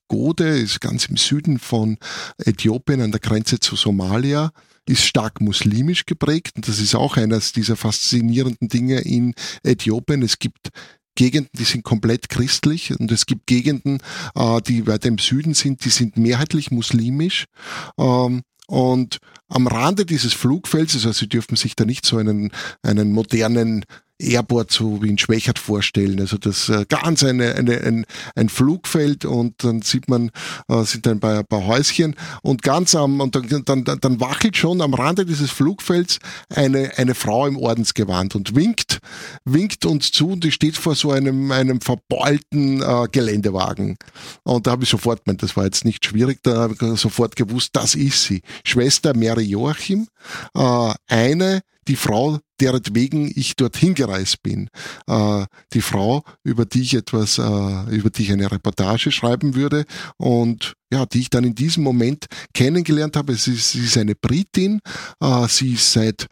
Gode, ist ganz im Süden von Äthiopien an der Grenze zu Somalia, ist stark muslimisch geprägt und das ist auch eines dieser faszinierenden Dinge in Äthiopien. Es gibt Gegenden, die sind komplett christlich und es gibt Gegenden, die weiter im Süden sind, die sind mehrheitlich muslimisch. Und am Rande dieses Flugfelds, also Sie dürfen sich da nicht so einen modernen Airport so wie in Schwächert vorstellen. Also das ganz ein Flugfeld und dann sieht man, sind ein paar Häuschen und dann wackelt schon am Rande dieses Flugfelds eine Frau im Ordensgewand und winkt uns zu und die steht vor so einem verbeulten Geländewagen. Und da habe ich sofort, das war jetzt nicht schwierig, da habe ich sofort gewusst, das ist sie. Schwester Mary Joachim, die Frau, deretwegen ich dorthin gereist bin. Die Frau, über die ich eine Reportage schreiben würde und ja, die ich dann in diesem Moment kennengelernt habe. Sie ist eine Britin, sie ist seit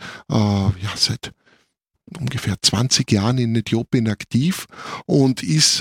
ungefähr 20 Jahren in Äthiopien aktiv und ist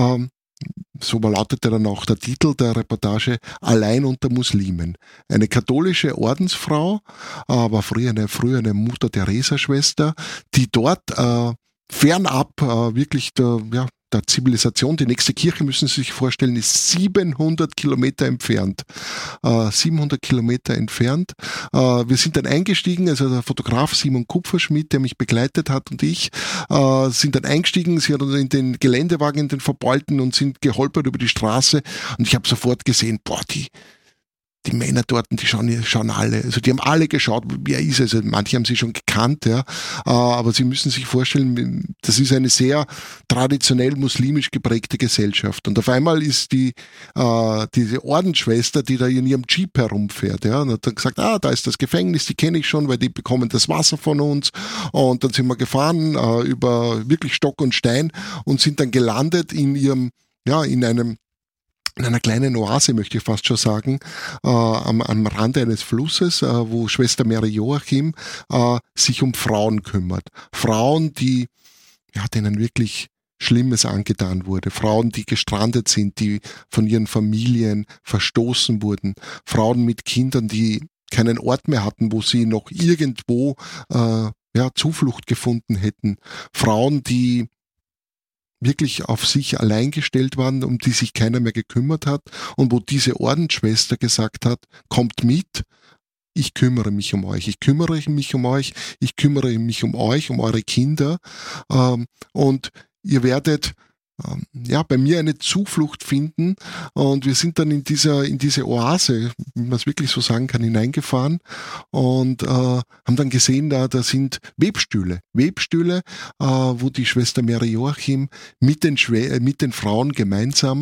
so lautete dann auch der Titel der Reportage, allein unter Muslimen. Eine katholische Ordensfrau, war früher eine Mutter-Teresa-Schwester, die dort fernab wirklich der Zivilisation, die nächste Kirche, müssen Sie sich vorstellen, ist 700 Kilometer entfernt. 700 Kilometer entfernt. Wir sind dann eingestiegen, also der Fotograf Simon Kupferschmidt, der mich begleitet hat und ich, sind dann eingestiegen, sie hat in den Geländewagen, in den verbeulten und sind geholpert über die Straße und ich habe sofort gesehen, die Männer dort, die schauen alle, also die haben alle geschaut, wer ist es, also manche haben sie schon gekannt, ja, aber Sie müssen sich vorstellen, das ist eine sehr traditionell muslimisch geprägte Gesellschaft und auf einmal ist diese Ordensschwester, die da in ihrem Jeep herumfährt, ja, und hat dann gesagt, da ist das Gefängnis, die kenne ich schon, weil die bekommen das Wasser von uns und dann sind wir gefahren über wirklich Stock und Stein und sind dann gelandet in einer kleinen Oase, möchte ich fast schon sagen, am Rande eines Flusses, wo Schwester Mary Joachim sich um Frauen kümmert. Frauen, denen wirklich Schlimmes angetan wurde. Frauen, die gestrandet sind, die von ihren Familien verstoßen wurden. Frauen mit Kindern, die keinen Ort mehr hatten, wo sie noch irgendwo Zuflucht gefunden hätten. Frauen, die wirklich auf sich allein gestellt waren, um die sich keiner mehr gekümmert hat und wo diese Ordensschwester gesagt hat, kommt mit, ich kümmere mich um euch, ich kümmere mich um euch, ich kümmere mich um euch, um eure Kinder und ihr werdet bei mir eine Zuflucht finden und wir sind dann in diese Oase, wie man es wirklich so sagen kann, hineingefahren und haben dann gesehen, da sind Webstühle, wo die Schwester Mary Joachim mit den Frauen gemeinsam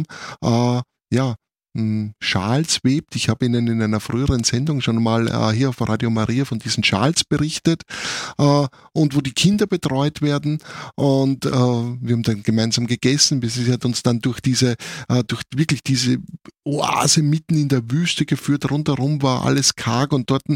Schals webt. Ich habe Ihnen in einer früheren Sendung schon mal hier auf Radio Maria von diesen Schals berichtet und wo die Kinder betreut werden und wir haben dann gemeinsam gegessen, bis sie hat uns dann durch wirklich diese Oase mitten in der Wüste geführt. Rundherum war alles karg und dort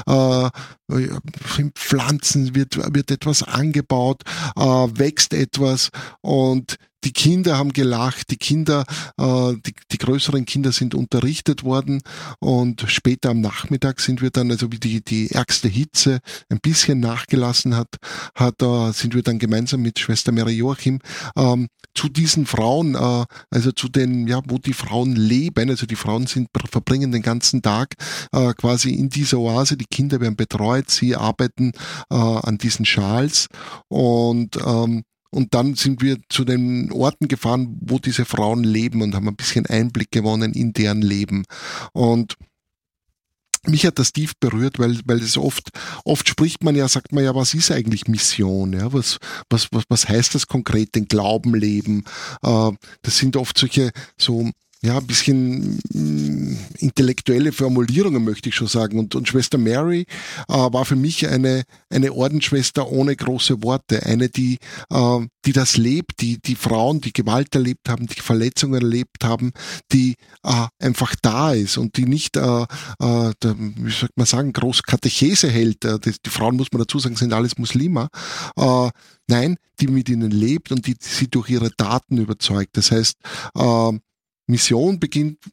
Pflanzen wird etwas angebaut, wächst etwas und die Kinder haben gelacht, die die größeren Kinder sind unterrichtet worden und später am Nachmittag sind wir dann, also wie die ärgste Hitze ein bisschen nachgelassen hat, sind wir dann gemeinsam mit Schwester Mary Joachim zu diesen Frauen, also zu den, wo die Frauen leben, also die Frauen verbringen den ganzen Tag quasi in dieser Oase, die Kinder werden betreut, sie arbeiten an diesen Schals und dann sind wir zu den Orten gefahren, wo diese Frauen leben und haben ein bisschen Einblick gewonnen in deren Leben. Und mich hat das tief berührt, weil es oft sagt man ja, was ist eigentlich Mission? Ja, was heißt das konkret, den Glauben leben? Das sind oft solche ein bisschen intellektuelle Formulierungen, möchte ich schon sagen. Und Schwester Mary war für mich eine Ordensschwester ohne große Worte. Eine, die das lebt, die Frauen, die Gewalt erlebt haben, die Verletzungen erlebt haben, die einfach da ist und die nicht, wie soll man sagen, groß Katechese hält. Die Frauen, muss man dazu sagen, sind alles Muslime. Nein, die mit ihnen lebt und die sie durch ihre Taten überzeugt. Das heißt, Mission beginnt